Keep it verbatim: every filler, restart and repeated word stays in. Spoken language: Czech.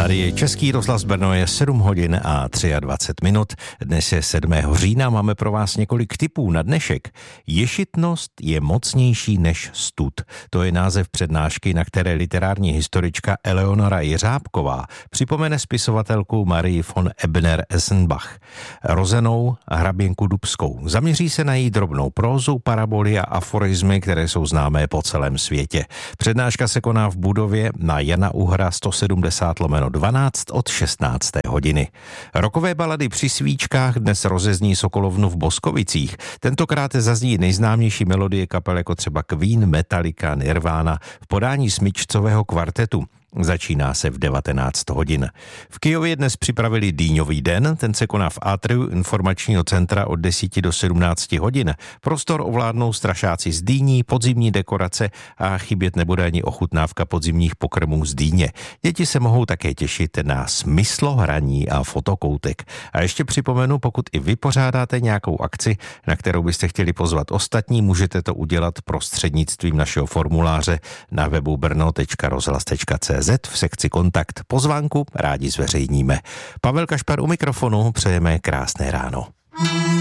Tady je Český rozhlas Brno, je sedm hodin a dvacet tři minut. Dnes je sedmého října, máme pro vás několik tipů na dnešek. Ješitnost je mocnější než stud. To je název přednášky, na které literární historička Eleonora Jeřábková připomene spisovatelku Marii von Ebner-Essenbach, rozenou hraběnku Dubskou. Zaměří se na její drobnou prózu, paraboly a aforizmy, které jsou známé po celém světě. Přednáška se koná v budově na Jana Uhra sto sedmdesát lomeno dvanáct od šestnácté hodiny. Rokové balady při svíčkách dnes rozezní Sokolovnu v Boskovicích. Tentokrát zazní nejznámější melodie kapel jako třeba Queen, Metallica, Nirvana v podání smyčcového kvartetu. Začíná se v devatenáct hodin. V Kyjově dnes připravili Dýňový den, ten se koná v atriu informačního centra od deseti do sedmnácti hodin. Prostor ovládnou strašáci z Dýní, podzimní dekorace a chybět nebude ani ochutnávka podzimních pokrmů z Dýně. Děti se mohou také těšit na smyslohraní a fotokoutek. A ještě připomenu, pokud i vy pořádáte nějakou akci, na kterou byste chtěli pozvat ostatní, můžete to udělat prostřednictvím našeho formuláře na webu brno tečka rozhlas tečka cé zet v sekci Kontakt. Pozvánku rádi zveřejníme. Pavel Kašpar u mikrofonu, přejeme krásné ráno.